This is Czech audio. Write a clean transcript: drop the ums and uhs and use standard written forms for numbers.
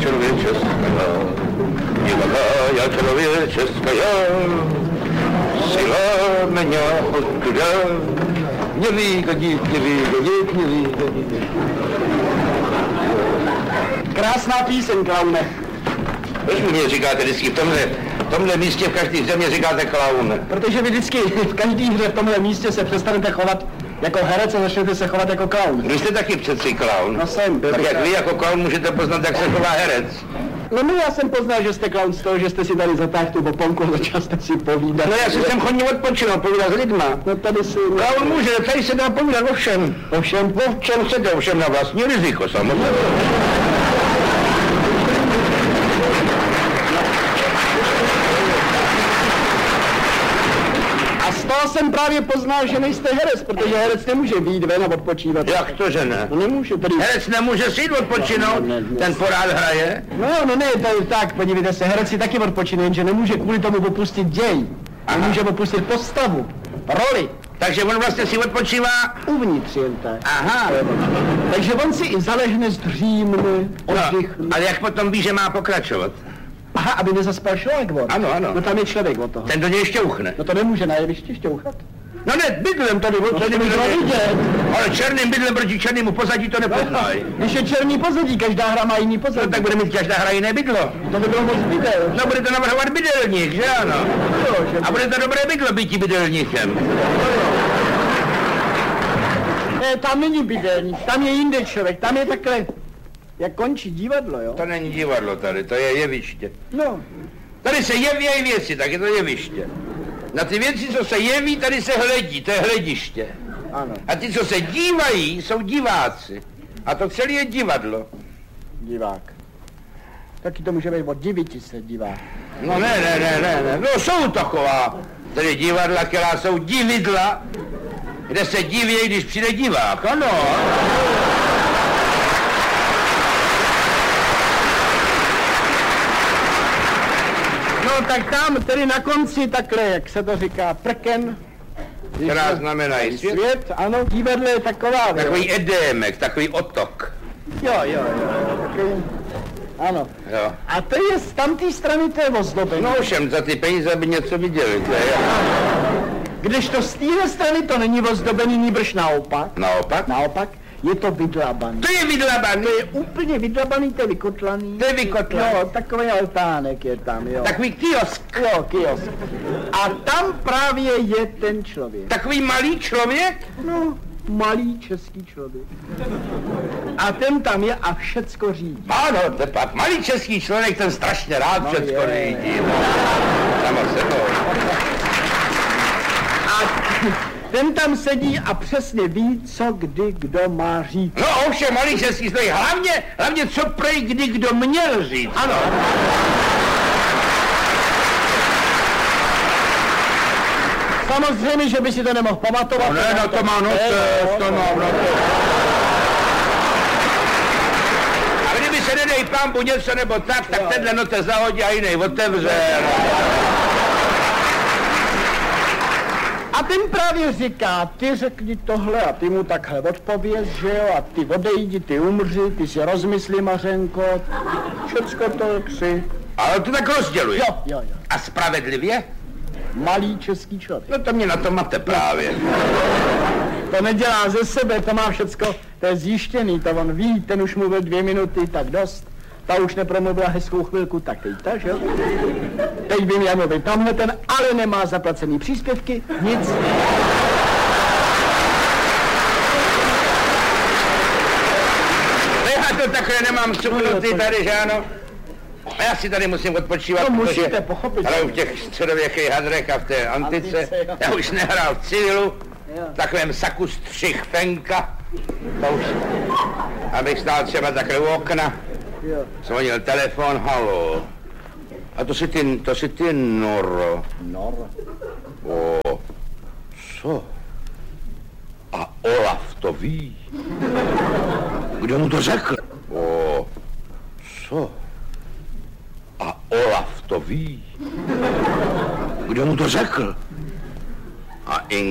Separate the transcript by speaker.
Speaker 1: человеческая, никакая человеческая сила меня от тебя не выгонит, не выгонит, не выгонит.
Speaker 2: Krásná píseň, klaune.
Speaker 1: Proč mě říkáte vždycky v tomhle místě v každé země říkáte klaun?
Speaker 2: Protože vy vždycky v každý hře v tomhle místě se přestanete chovat jako herec a začnete se chovat jako klaun.
Speaker 1: Vy jste taky přeci klaun.
Speaker 2: No jsem.
Speaker 1: Tak jak vy jako klaun můžete poznat, jak se chová herec?
Speaker 2: No já jsem poznal, že jste klaun z toho, že jste si tady zatáhl tu boponku a začal jste si povídat.
Speaker 1: No já si jsem chodil odpočinout, povídat s lidma.
Speaker 2: No tady si...
Speaker 1: Klaun může, tady se dá povídat o všem.
Speaker 2: O všem?
Speaker 1: O čem chcete, o všem na vlastní riziko samozřejmě.
Speaker 2: Z toho jsem právě poznal, že nejste herec, protože herec nemůže vyjít ven a odpočívat.
Speaker 1: Jak to, že ne?
Speaker 2: No nemůže, tedy...
Speaker 1: Herec nemůže si jít odpočinout, ten pořád hraje.
Speaker 2: No ne, to je tak, podívejte se, herec si taky odpočine, jenže nemůže kvůli tomu opustit děj. Nemůže opustit postavu, roli.
Speaker 1: Takže on vlastně si odpočívá
Speaker 2: uvnitř jen tak.
Speaker 1: Aha.
Speaker 2: Takže on si i zalehne, zdřímne, oddychne.
Speaker 1: No, ale jak potom ví, že má pokračovat?
Speaker 2: Aha, aby nezaspal člověk on.
Speaker 1: Ano.
Speaker 2: No tam je člověk od toho.
Speaker 1: Ten do něj šťouchne.
Speaker 2: No to nemůže na jevišti šťouchat.
Speaker 1: No ne, bydlem tady,
Speaker 2: Tady může vidět.
Speaker 1: ale černým bydlem proti černému pozadí to nepoznají.
Speaker 2: Když je černý pozadí, každá hra má jiný pozadí.
Speaker 1: No tak bude mít každá hra jiné bydlo.
Speaker 2: To by bylo moc bydel.
Speaker 1: No bude to navrhovat bydelník, že ano? A bude to dobré bydlo býti bydelníkem.
Speaker 2: Ne, tam není bydelník, tam je jinde člověk, tam je takhle, jak končí divadlo, jo?
Speaker 1: To není divadlo tady, to je jeviště.
Speaker 2: No.
Speaker 1: Tady se jeví věci, tak je to jeviště. Na ty věci, co se jeví, tady se hledí, to je hlediště.
Speaker 2: Ano.
Speaker 1: A ty, co se dívají, jsou diváci. A to celé je divadlo.
Speaker 2: Divák. Taky to může být od diviti se divá.
Speaker 1: No ne. No jsou taková, tady divadla, která jsou dividla, kde se divějí, když přijde divák, ano.
Speaker 2: No tak tam, tedy na konci takhle, jak se to říká, prken.
Speaker 1: Která znamená i svět.
Speaker 2: Ano, divadlo je taková.
Speaker 1: Takový edémek, takový otok.
Speaker 2: Jo. Takový, ano.
Speaker 1: Jo.
Speaker 2: A to je z tamté strany, to je ozdobení.
Speaker 1: No ovšem, za ty peníze by něco viděli, to je.
Speaker 2: Kdežto z téhle strany to není ozdobený, nýbrž naopak.
Speaker 1: Naopak?
Speaker 2: Je to vydlabaný.
Speaker 1: To je vydlabaný.
Speaker 2: To je úplně vydlabaný, to je vykotlaný.
Speaker 1: To je vykotlaný.
Speaker 2: Jo, takový altánek je tam, jo.
Speaker 1: Takový kiosk.
Speaker 2: Jo, kiosk. A tam právě je ten člověk.
Speaker 1: Takový malý člověk?
Speaker 2: No, malý český člověk. A ten tam je a všecko řídí.
Speaker 1: Ano, to je pak malý český člověk, ten strašně rád všecko řídí. Samo sebou.
Speaker 2: A ten tam sedí a přesně ví, co kdy kdo má říct.
Speaker 1: No ovšem, malý český člověk, hlavně co prej kdy kdo měl říct. Ano.
Speaker 2: Samozřejmě, že by si to nemohl pamatovat.
Speaker 1: No to má noc, to má noc. A kdyby se nedej pambu něco nebo tak tenhle note zahodí a jiný otevře.
Speaker 2: A ten právě říká, ty řekni tohle a ty mu takhle odpověz, že jo, a ty odejdi, ty umři, ty si rozmysli, Mařenko, všecko to si.
Speaker 1: Ale to tak rozděluje.
Speaker 2: Jo.
Speaker 1: A spravedlivě?
Speaker 2: Malý český člověk.
Speaker 1: No to mě na to mate právě.
Speaker 2: To nedělá ze sebe, to má všecko, to je zjištěný, to on ví, ten už mluvil 2 minuty, tak dost. Ta už nepromluvila hezkou chvilku, tak teď ta, že jo? Teď by měl mluvit tamhle ten, ale nemá zaplacený příspěvky, nic.
Speaker 1: Já to takhle nemám cuknuty tady, že ano? A já si tady musím odpočívat,
Speaker 2: to musíte pochopit.
Speaker 1: Hraju v těch středověkých hadrech a v té antice. Já už nehrál v civilu, v takovém saku střih fenka. To už, abych stál třeba takhle u okna. Zvonil telefon, halo. A to si ty, Noro.
Speaker 2: Noro.
Speaker 1: O, co? A Olaf to ví. Kdo mu to řekl? O, co? A Olaf to ví. Kdo mu to řekl? A